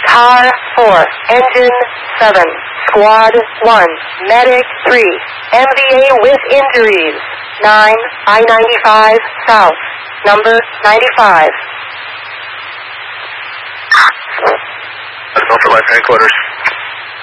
Car 4, Engine 7, Squad 1, Medic 3, MVA with injuries, 9, I-95 South, number 95. That's all for life headquarters.